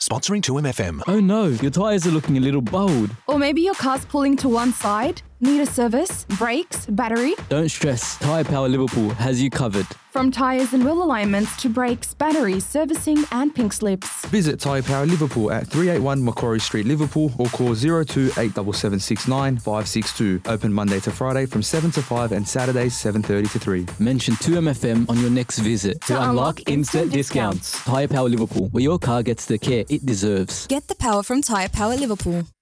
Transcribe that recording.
Sponsoring 2MFM. Oh no, your tyres are looking a little bold. Or maybe your car's pulling to one side. Need a service, brakes, battery? Don't stress, Tyre Power Liverpool has you covered. From tyres and wheel alignments to brakes, batteries, servicing and pink slips. Visit Tyre Power Liverpool at 381 Macquarie Street, Liverpool, or call 02 87769 562. Open Monday to Friday from 7 to 5 and Saturdays 7:30 to 3. Mention 2MFM on your next visit To unlock instant discounts. Tyre Power Liverpool, where your car gets the care it deserves. Get the power from Tyre Power Liverpool.